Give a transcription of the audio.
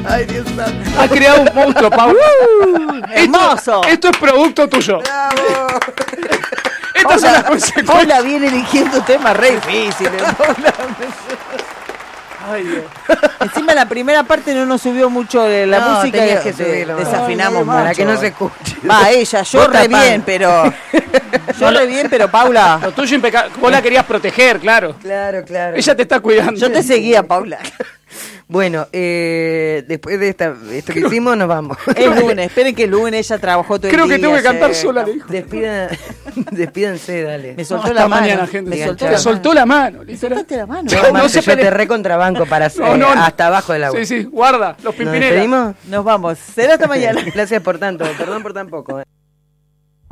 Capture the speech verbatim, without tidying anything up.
Ay, Dios santo. Has creado un monstruo, Paula. Uh, hermoso. Esto, esto es producto tuyo. ¡Bravo! Estas son las consecuencias. Paula viene eligiendo temas re difíciles. Paula. Ay, Dios. Encima la primera parte no nos subió mucho de la No, música. tenías que de- subirlo. Desafinamos Ay, mucho. para que no se escuche. Va, ella, yo Vos re tapando. bien, pero... Yo re bien, pero Paula... Lo tuyo impecable. Vos la querías proteger, claro. Claro, claro. Ella te está cuidando. Yo te seguía, Paula. Bueno, eh, después de esta, esto que hicimos, nos vamos. Es lunes, esperen que el lunes ella trabajó todo el Creo día. que tengo que cantar se- sola, le dijo. Despidan, despídanse, dale. Me soltó No, la hasta mano. mañana, gente. Me Digan soltó chao. la Te soltó la mano, literal. soltaste la mano. No, No Marce, se yo peleen. te recontrabanco para hacer No, no, no. hasta abajo del agua. Sí, sí, guarda, los ¿Nos Pimpinela. despedimos? Nos vamos. Será hasta mañana. Gracias por tanto, perdón por tan poco. eh.